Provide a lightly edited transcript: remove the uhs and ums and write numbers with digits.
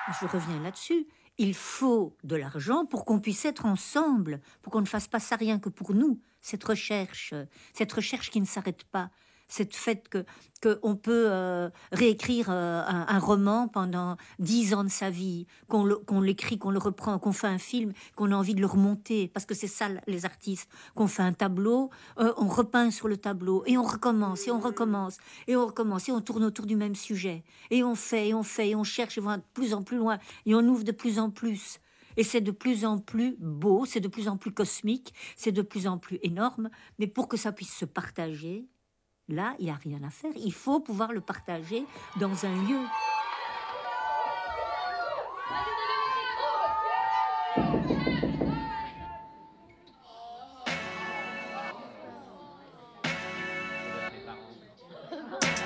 je reviens là-dessus. Il faut de l'argent pour qu'on puisse être ensemble, pour qu'on ne fasse pas ça rien que pour nous. Cette recherche qui ne s'arrête pas, cette fait que on peut réécrire un roman pendant 10 ans de sa vie, qu'on l'écrit, qu'on le reprend, qu'on fait un film, qu'on a envie de le remonter, parce que c'est ça les artistes, qu'on fait un tableau, on repeint sur le tableau et on recommence et on recommence et on recommence et on tourne autour du même sujet et on fait et on fait et on cherche et on va de plus en plus loin et on ouvre de plus en plus. Et c'est de plus en plus beau, c'est de plus en plus cosmique, c'est de plus en plus énorme. Mais pour que ça puisse se partager, là, il n'y a rien à faire. Il faut pouvoir le partager dans un lieu.